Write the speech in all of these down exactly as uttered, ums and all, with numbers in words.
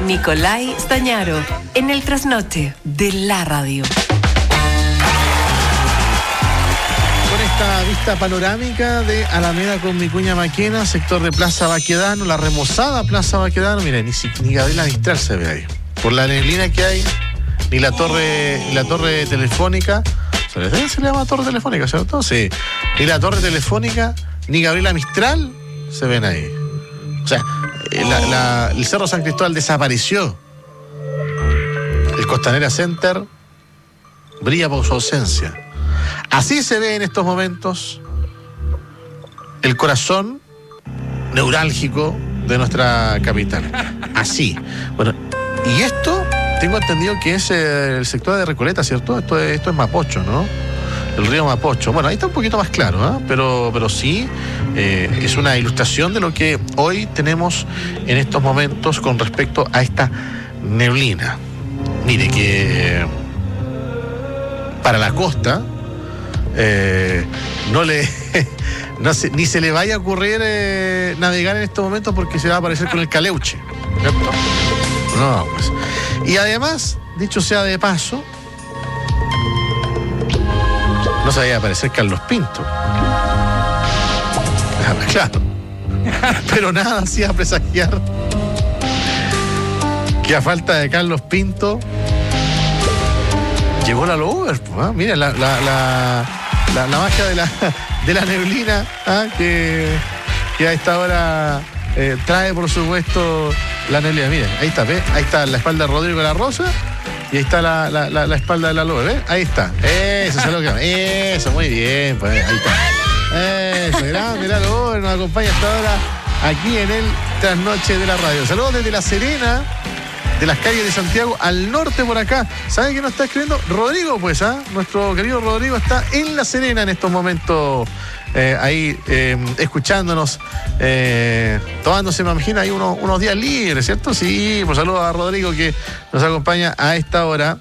Nicolai Stañaro, en el trasnoche de la radio. Con esta vista panorámica de Alameda con Vicuña Maquena, sector de Plaza Baquedano, la remozada Plaza Baquedano, mira, ni, ni Gabriela Mistral se ve ahí. Por la neblina que hay, ni la torre, la torre telefónica, ¿se le, se le llama torre telefónica, cierto? Sí. Ni la torre telefónica, ni Gabriela Mistral se ven ahí. O sea, la, la, el Cerro San Cristóbal desapareció. El Costanera Center brilla por su ausencia. Así se ve en estos momentos el corazón neurálgico de nuestra capital. Así. Bueno, y esto tengo entendido que es el sector de Recoleta, ¿cierto? Esto es, esto es Mapocho, ¿no? El río Mapocho. Bueno, ahí está un poquito más claro, ¿eh? pero, pero sí, eh, es una ilustración de lo que hoy tenemos en estos momentos con respecto a esta neblina. Mire que para la costa eh, no le no se, ni se le vaya a ocurrir eh, navegar en estos momentos porque se va a aparecer con el caleuche, ¿cierto? No, pues. Y además, dicho sea de paso, no se vaya a aparecer Carlos Pinto. Claro. Pero nada hacía presagiar que a falta de Carlos Pinto llegó la Lover, ¿eh? Mira, la, la, la, la, la magia de la, de la neblina, ¿eh? que, que a esta hora eh, trae, por supuesto, la neblina. Miren, ahí está, ¿ves? Ahí está la espalda de Rodrigo de la Rosa. Y ahí está la, la, la, la espalda de la Lover, ¿ves? Ahí está. Eso, es lo que... Eso, muy bien. Pues, ahí está. Eso, grande, la Lover nos acompaña hasta ahora aquí en el Trasnoche de la Radio. Saludos desde La Serena, de las calles de Santiago al norte por acá. ¿Saben quién nos está escribiendo? Rodrigo, pues, ¿ah? ¿eh? Nuestro querido Rodrigo está en La Serena en estos momentos. Eh, ahí eh, escuchándonos, eh, tomándose, me imagino, ahí unos, unos días libres, ¿cierto? Sí, pues saludos a Rodrigo que nos acompaña a esta hora.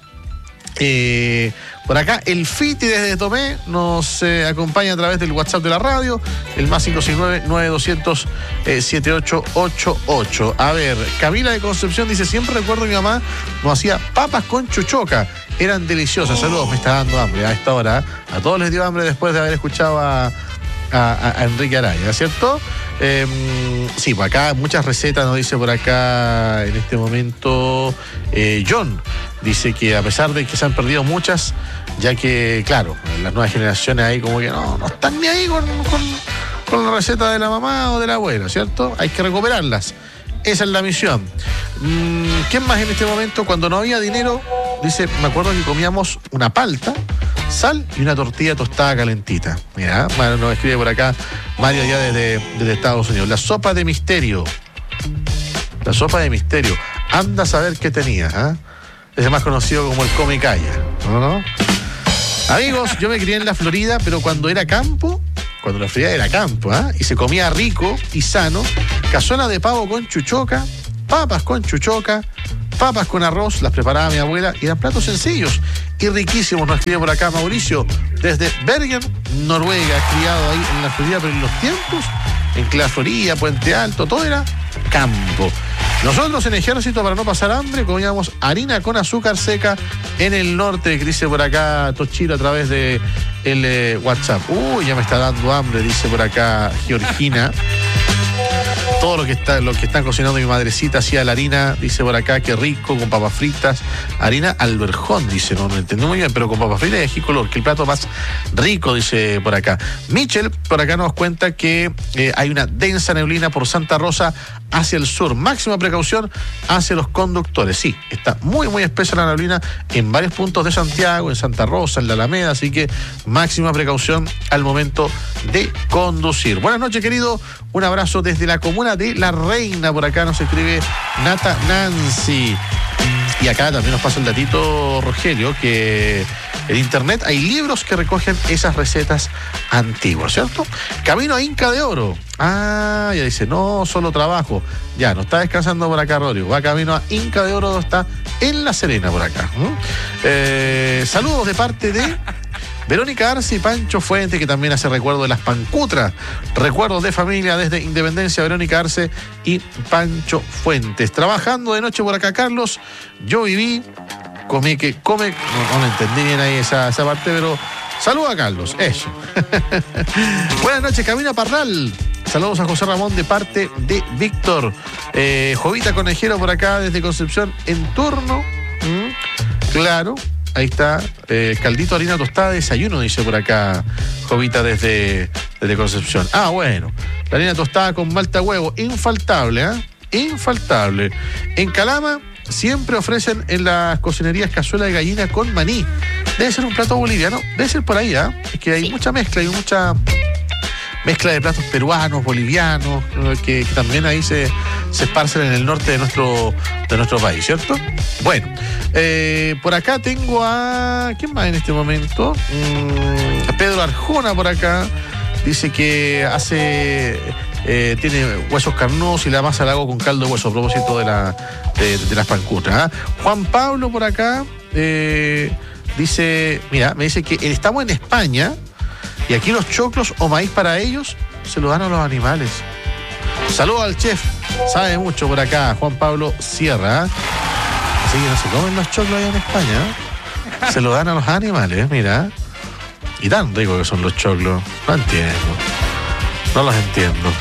Eh, por acá, el Fiti desde Tomé nos eh, acompaña a través del WhatsApp de la radio, el más cinco seis nueve, nueve dos cero cero, siete ocho ocho ocho. A ver, Camila de Concepción dice: siempre recuerdo que mi mamá nos hacía papas con chuchoca, eran deliciosas. Saludos, me está dando hambre a esta hora. A todos les dio hambre después de haber escuchado a A, a Enrique Araya, ¿cierto? Eh, sí, por acá muchas recetas nos dice por acá en este momento eh, John. Dice que a pesar de que se han perdido muchas, ya que, claro, las nuevas generaciones ahí como que no, no están ni ahí con, con, con la receta de la mamá o de la abuela, ¿cierto? Hay que recuperarlas. Esa es la misión. Mm, ¿Quién más en este momento? Cuando no había dinero, dice, me acuerdo que comíamos una palta, sal y una tortilla tostada calentita. Mira, bueno, nos escribe por acá Mario ya desde, desde Estados Unidos. La sopa de misterio. La sopa de misterio. Anda a saber qué tenía, ¿eh? Es el más conocido como el come calla, ¿no? ¿no? Amigos, yo me crié en la Florida, pero cuando era campo, cuando la Florida era campo, ¿eh? Y se comía rico y sano, cazuela de pavo con chuchoca, papas con chuchoca, papas con arroz, las preparaba mi abuela y eran platos sencillos y riquísimos. Nos escribe por acá Mauricio desde Bergen, Noruega, criado ahí en la Florida, pero en los tiempos en que la Florida, Puente Alto, todo era campo. Nosotros en Ejército, para no pasar hambre, comíamos harina con azúcar seca en el norte, que dice por acá Tochiro a través de el eh, WhatsApp. Uy, ya me está dando hambre, dice por acá Georgina. Todo lo que está, lo que están cocinando mi madrecita hacía la harina, dice por acá, qué rico, con papas fritas, harina alberjón, dice, no, no entendí muy bien, pero con papas fritas y ají color, que el plato más rico, dice por acá. Michel por acá nos cuenta que eh, hay una densa neblina por Santa Rosa hacia el sur. Máxima precaución hacia los conductores. Sí, está muy, muy espesa la neblina en varios puntos de Santiago, en Santa Rosa, en la Alameda, así que máxima precaución al momento de conducir. Buenas noches, querido. Un abrazo desde la comuna de La Reina. Por acá nos escribe Nata Nancy. Y acá también nos pasa el datito, Rogelio, que en internet hay libros que recogen esas recetas antiguas, ¿cierto? Camino a Inca de Oro. Ah, ya dice, no solo trabajo. Ya, no está descansando por acá, Rodrigo. Va camino a Inca de Oro, está en La Serena por acá. ¿Mm? Eh, saludos de parte de Verónica Arce y Pancho Fuente, que también hace recuerdo de las pancutras. Recuerdos de familia desde Independencia, Verónica Arce y Pancho Fuentes. Trabajando de noche por acá, Carlos. Yo viví, comí que come. No, no entendí bien ahí esa, esa parte, pero saluda a Carlos, eso. Buenas noches, Camina Parral. Saludos a José Ramón de parte de Víctor. Eh, Jovita Conejero por acá desde Concepción en turno. ¿Mm? Claro, ahí está. Eh, caldito, harina tostada, desayuno, dice por acá Jovita desde, desde Concepción. Ah, bueno. La harina tostada con malta huevo, infaltable, ¿eh? Infaltable. En Calama siempre ofrecen en las cocinerías cazuela de gallina con maní. Debe ser un plato boliviano. Debe ser por ahí, ¿eh? Es que hay sí. mucha mezcla, hay mucha... mezcla de platos peruanos, bolivianos, que, que también ahí se, se esparcen en el norte de nuestro, de nuestro país, ¿cierto? Bueno, eh, por acá tengo a... ¿quién más en este momento? Mm, a Pedro Arjona por acá. Dice que hace... Eh, tiene huesos carnosos y la masa la hago con caldo de hueso, a propósito de, la, de, de las pancutras. ¿eh? Juan Pablo por acá eh, dice... Mira, me dice que estamos en España... y aquí los choclos o maíz para ellos se los dan a los animales. Saludos al chef, sabe mucho por acá, Juan Pablo Sierra. Así que no se comen los choclos allá en España. ¿eh? Se los dan a los animales, mira. Y tan ricos que son los choclos. No entiendo. No los entiendo.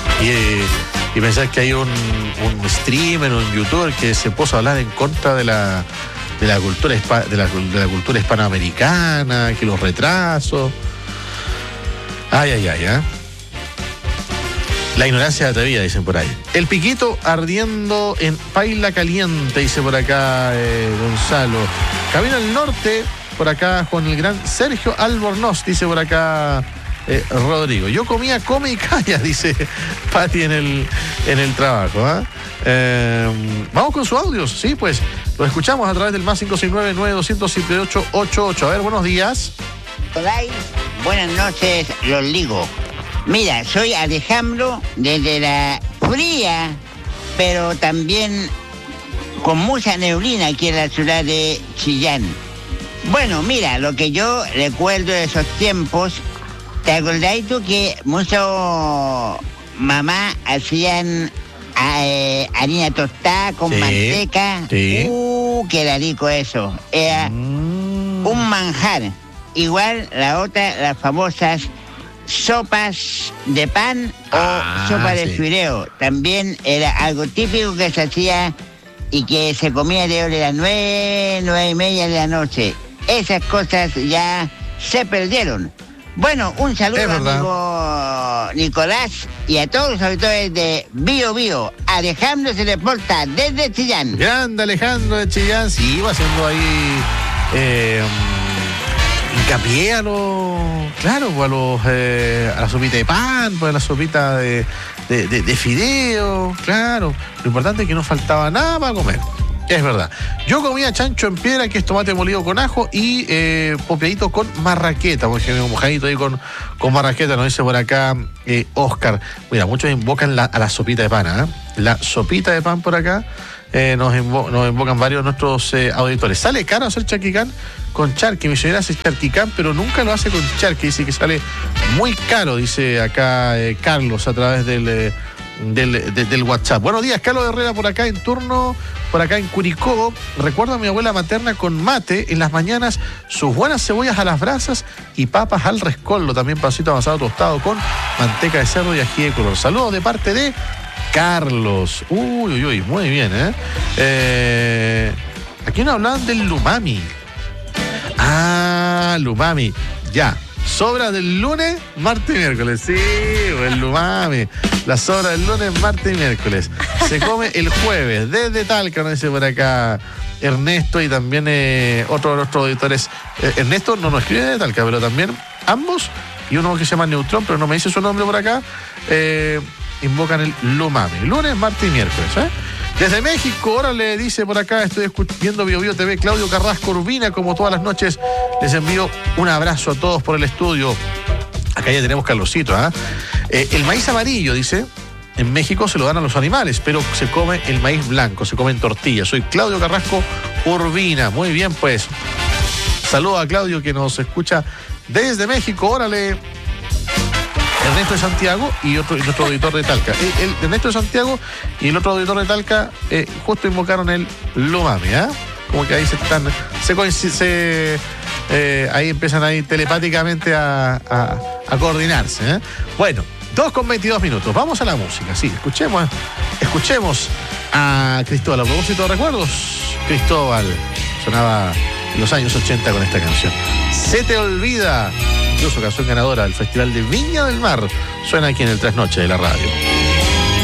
Y, y pensar que hay un, un streamer, un youtuber que se puso a hablar en contra de la, de la cultura de la, de la cultura hispanoamericana, que los retrasos. Ay, ay, ay, ¿eh? La ignorancia atrevida, dicen por ahí. El piquito ardiendo en paila caliente, dice por acá eh, Gonzalo. Camino al norte, por acá con el gran Sergio Albornoz, dice por acá eh, Rodrigo. Yo comía, come y calla, dice Pati en el, en el trabajo. ¿eh? Eh, Vamos con sus audios, sí, pues los escuchamos a través del más cinco seis nueve, nueve dos cero cero, siete ocho ocho ocho. A ver, buenos días. Hola, buenas noches, los ligo. Mira, soy Alejandro desde la fría, pero también con mucha neblina aquí en la ciudad de Chillán. Bueno, mira, lo que yo recuerdo de esos tiempos, ¿te acordáis tú que muchos mamás hacían eh, harina tostada con sí, manteca? Sí. Uh, qué era rico eso. Era mm. un manjar. Igual la otra, las famosas sopas de pan o ah, sopa de sí. fideo. También era algo típico que se hacía y que se comía de las nueve, nueve y media de la noche. Esas cosas ya se perdieron. Bueno, un saludo, amigo Nicolás, y a todos los auditores de Bio Bio. Alejandro se reporta desde Chillán. Grande Alejandro de Chillán, sí, iba haciendo ahí... Eh, hincapié a los, claro, pues a los eh, a la sopita de pan, pues a la sopita de, de, de, de fideo, claro. Lo importante es que no faltaba nada para comer. Es verdad. Yo comía chancho en piedra, que es tomate molido con ajo y eh, popeadito con marraqueta, por ejemplo, mojadito ahí con, con marraqueta, nos dice por acá eh, Oscar. Mira, muchos invocan la, a la sopita de pan, ¿eh? La sopita de pan por acá. Eh, nos, invo- nos invocan varios de nuestros eh, auditores. Sale caro hacer charquicán con charqui. Mi señora hace charquicán, pero nunca lo hace con charqui. Dice que sale muy caro, dice acá eh, Carlos a través del, eh, del, de, del WhatsApp. Buenos días, Carlos Herrera por acá en turno, por acá en Curicó. Recuerdo a mi abuela materna con mate en las mañanas, sus buenas cebollas a las brasas y papas al rescoldo. También pasito avanzado tostado con manteca de cerdo y ají de color. Saludos de parte de Carlos. Uy, uy, uy, muy bien, ¿eh? eh aquí nos hablaban del lumami. Ah, lumami. Ya. Sobra del lunes, martes y miércoles. Sí, el lumami. La sobra del lunes, martes y miércoles. Se come el jueves, desde Talca, nos dice por acá Ernesto y también eh, otro de nuestros auditores. Eh, Ernesto no nos escribe de Talca, pero también ambos, y uno que se llama Neutrón, pero no me dice su nombre por acá, eh, invocan el lumami. Lunes, martes y miércoles, ¿eh? Desde México, ahora le dice por acá, estoy viendo Bio Bio T V, Claudio Carrasco Urbina, como todas las noches, les envío un abrazo a todos por el estudio. Acá ya tenemos Carlosito, ¿eh? Eh, el maíz amarillo, dice, en México se lo dan a los animales, pero se come el maíz blanco, se come en tortillas. Soy Claudio Carrasco Urbina. Muy bien, pues. Saludos a Claudio, que nos escucha desde México, órale. Ernesto de Santiago y otro y nuestro auditor de Talca. El, el Ernesto de Santiago y el otro auditor de Talca eh, justo invocaron el Lumami, ¿eh? Como que ahí se están, se, coincide, se eh, ahí empiezan ahí telepáticamente a, a, a coordinarse, ¿eh? Bueno, dos con veintidós minutos. Vamos a la música, sí, escuchemos, escuchemos a Cristóbal. A propósito de recuerdos, Cristóbal sonaba en los años ochenta con esta canción. Se te olvida. Incluso canción ganadora del Festival de Viña del Mar. Suena aquí en el Trasnoche de la radio.